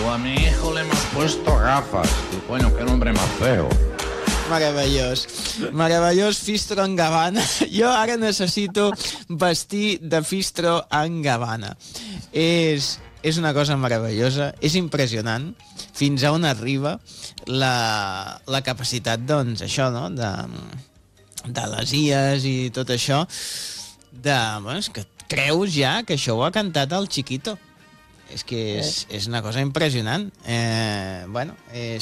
a mi hijo le hemos puesto gafas. Y coño, qué nombre más feo. Meravellós. Meravellós Fistro en Gabbana. Jo ara necessito vestir de Fistro en Gabbana. És una cosa meravellosa, és impressionant fins a on arriba la capacitat, doncs, això, no?, de les IAs i tot això, és que creus ja que això ho ha cantat el Chiquito. És que és una cosa impressionant. Bueno,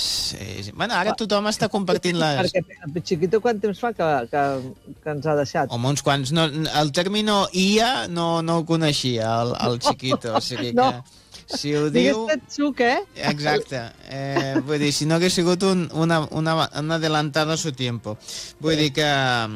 ara tothom està compartint les... Perquè el Chiquito quant temps fa que ens ha deixat? Home, uns quants. No, el término IA no ho coneixia, el Chiquito. O sigui que, si ho diu... Digues Tetsuc, Exacte. Vull dir, si no hagués sigut una adelantada a su tiempo. Vull dir que...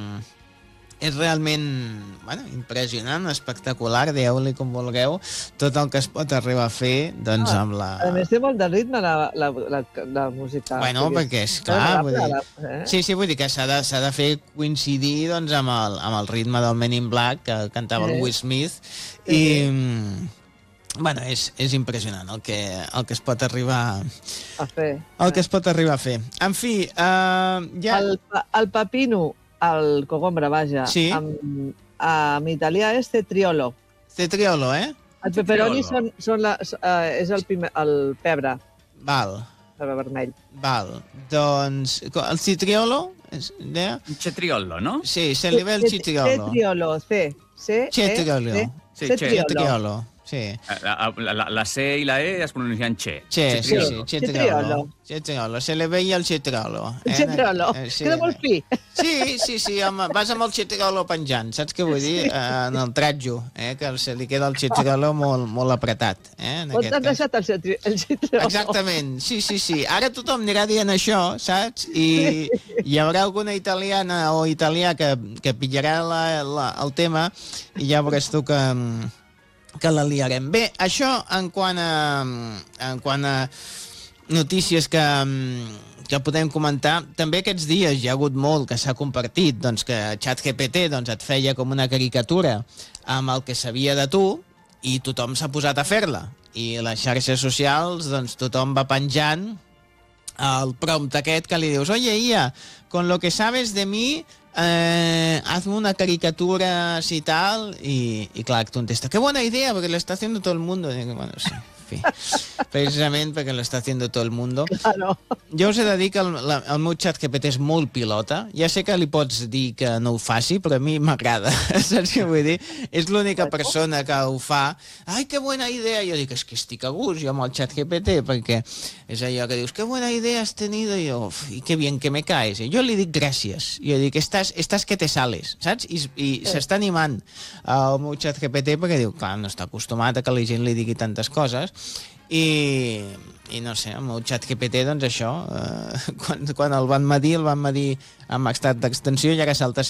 és realment, impressionant, espectacular, dieu-li com vulgueu, tot el que es pot arribar a fer, doncs, amb la... A més, té molt de ritme la música. Bueno, perquè és clar, vull dir... Sí, vull dir que s'ha de fer coincidir, doncs, amb el ritme del Men in Black, que cantava el Will Smith, i... Bueno, és impressionant el que es pot arribar a fer. El que es pot arribar a fer. En fi, ja... El pepino, el cogombre, vaja, sí. En italià és cetriolo. Cetriolo, eh? El pepperoni és el pebre. Val. Pebre vermell. Val. Doncs, el citriolo? Cetriolo, no? Sí, se li ve el citriolo. Cetriolo, Cetriolo. Cetriolo. Sí. La C i la E es pronuncien che. Che, sí, cetriolo. Cetriolo. Se le veia el cetriolo. El cetriolo. Queda molt fi. Sí, home, vas amb el cetriolo penjant, saps què vull dir? En el tratjo, que se li queda el cetriolo molt apretat. On t'has deixat el cetriolo? Exactament, sí. Ara tothom anirà dient això, saps? I hi haurà alguna italiana o italià que pillarà el tema i ja veuràs tu que la liarem. Bé, això en quant a notícies que podem comentar. També aquests dies hi ha hagut molt que s'ha compartit, doncs, que ChatGPT et feia com una caricatura amb el que sabia de tu i tothom s'ha posat a fer-la. I les xarxes socials, doncs, tothom va penjant el prompt aquest que li dius: oye, IA, con lo que sabes de mí, hazme una caricatura así tal, y claro, contesta, qué buena idea, porque lo está haciendo todo el mundo. Y digo, bueno, sí, en fi, precisament perquè lo està haciendo todo el mundo. Claro. Jo us he de dir que el meu ChatGPT és molt pilota. Ja sé que li pots dir que no ho faci, però a mi m'agrada. Saps què vull dir? És l'única persona que ho fa. Ai, que buena idea. Jo dic, és que estic a gust jo amb el ChatGPT, perquè és allò que dius, que buena idea has tenido, i jo, i que bien que me caes. I jo li dic gràcies. Jo dic, estàs que te sales, saps? I s'està animant el meu ChatGPT perquè diu, clar, no està acostumat a que la gent li digui tantes coses. I no sé, el meu ChatGPT, doncs això, quan el van medir amb estat d'extensió, ja que salta